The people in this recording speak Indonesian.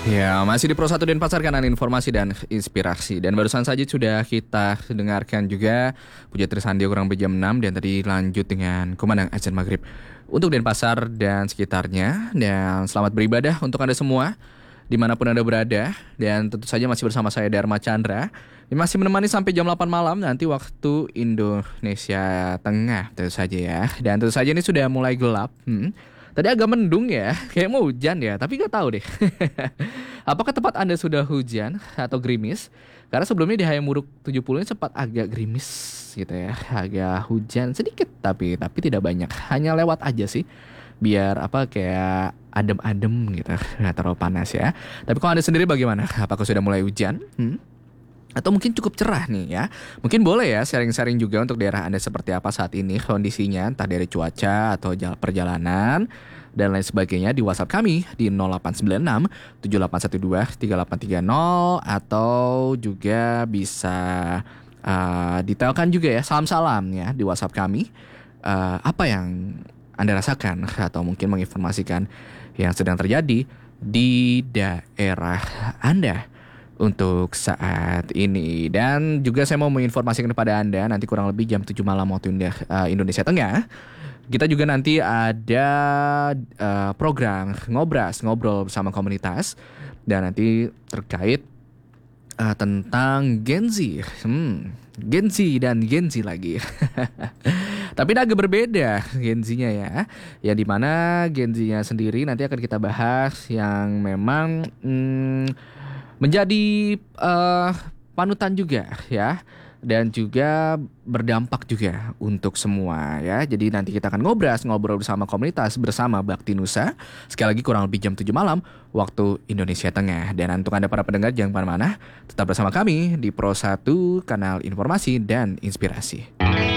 Ya, masih di Pro 1 Denpasar, kanan informasi dan inspirasi. Dan barusan saja sudah kita dengarkan juga Puja Trisandi kurang lebih jam 6. Dan tadi lanjut dengan Kumandang Azan Maghrib untuk Denpasar dan sekitarnya. Dan selamat beribadah untuk Anda semua dimanapun Anda berada. Dan tentu saja masih bersama saya Dharma Chandra, yang masih menemani sampai jam 8 malam nanti waktu Indonesia Tengah tentu saja ya. Dan tentu saja ini sudah mulai gelap. Tadi agak mendung ya, kayak mau hujan ya, tapi gak tahu deh. Apakah tempat Anda sudah hujan atau gerimis? Karena sebelumnya di Hayamuruk 70 ini sempat agak gerimis gitu ya, agak hujan sedikit tapi tidak banyak, hanya lewat aja sih. Biar apa kayak adem-adem gitu, nggak terlalu panas ya. Tapi kalau Anda sendiri bagaimana? Apakah sudah mulai hujan? Atau mungkin cukup cerah nih ya. Mungkin boleh ya sharing-sharing juga untuk daerah Anda seperti apa saat ini kondisinya, entah dari cuaca atau perjalanan dan lain sebagainya di WhatsApp kami di 0896 7812 3830, atau juga bisa detailkan juga ya salam-salam ya di WhatsApp kami. Apa yang Anda rasakan atau mungkin menginformasikan yang sedang terjadi di daerah Anda untuk saat ini. Dan juga saya mau menginformasikan kepada Anda, nanti kurang lebih jam 7 malam waktu Indonesia Tengah, kita juga nanti ada program ngobrol bersama komunitas. Dan nanti terkait tentang Gen Z. Gen Z dan Gen Z lagi. Tapi ini agak berbeda Gen Z-nya ya. Yang dimana Gen Z-nya sendiri nanti akan kita bahas yang memang menjadi panutan juga ya, dan juga berdampak juga untuk semua ya. Jadi nanti kita akan ngobrol bersama komunitas bersama Bakti Nusa. Sekali lagi kurang lebih jam 7 malam waktu Indonesia Tengah. Dan untuk Anda para pendengar jangan kemana-mana, tetap bersama kami di Pro 1 kanal informasi dan inspirasi.